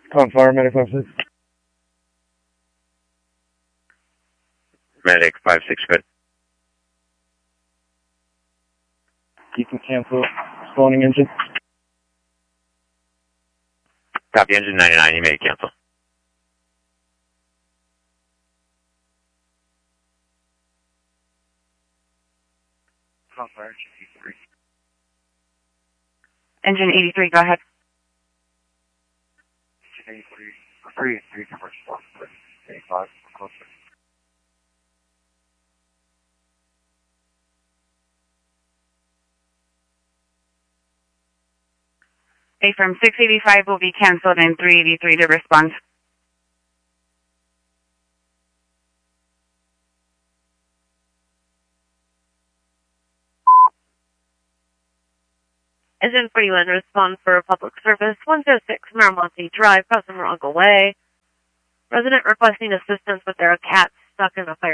Calling fire, medic 56. Medic 56, good. You can cancel spawning engine. Copy, engine 99, you may cancel. Calling fire, engine 83. Engine 83, go ahead. Engine 83, 3 conversion 85, closer. From 685 will be canceled and 383 to respond. Engine 41, respond for public service, 106 Miramonte Drive, customer Uncle Way. Resident requesting assistance with their cat stuck in a